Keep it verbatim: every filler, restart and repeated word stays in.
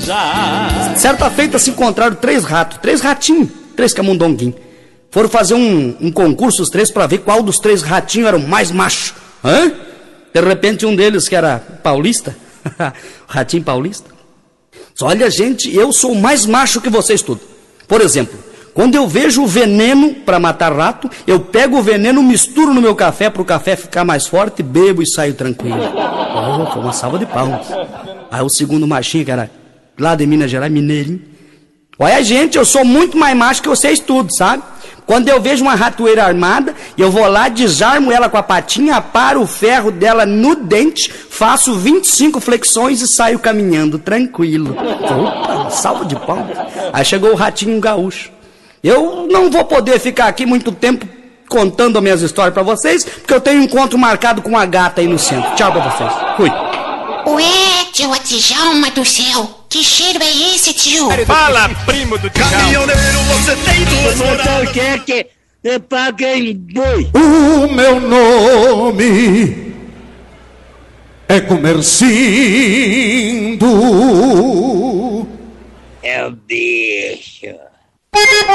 Certa feita se encontraram três ratos, três ratinhos, três camundonguinhos. Foram fazer um, um concurso os três para ver qual dos três ratinhos era o mais macho. Hã? De repente um deles, que era paulista, o ratinho paulista, disse: olha gente, eu sou mais macho que vocês tudo. Por exemplo, quando eu vejo o veneno para matar rato, eu pego o veneno, misturo no meu café para o café ficar mais forte, bebo e saio tranquilo. Oh, foi uma salva de palmas. Aí o segundo machinho, que era lá de Minas Gerais, mineirinho: olha gente, eu sou muito mais macho que vocês tudo, sabe? Quando eu vejo uma ratoeira armada, eu vou lá, desarmo ela com a patinha, aparo o ferro dela no dente, faço vinte e cinco flexões e saio caminhando tranquilo. Opa, salva de palmas. Aí chegou o ratinho gaúcho. Eu não vou poder ficar aqui muito tempo contando as minhas histórias pra vocês, porque eu tenho um encontro marcado com uma gata aí no centro. Tchau pra vocês. Fui. Ué, tio Djalma do céu, que cheiro é esse, tio? Fala, primo do Djalma. Caminhoneiro, você tem duas moradas. Quer que eu paguei boi? O meu nome é Comercindo.